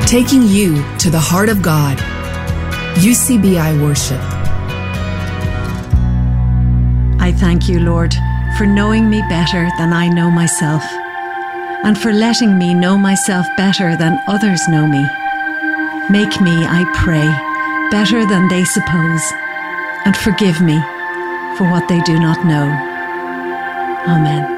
taking you to the heart of God. UCBI Worship. I thank you, Lord, for knowing me better than I know myself, and for letting me know myself better than others know me. Make me, I pray, better than they suppose, and forgive me for what they do not know. Amen.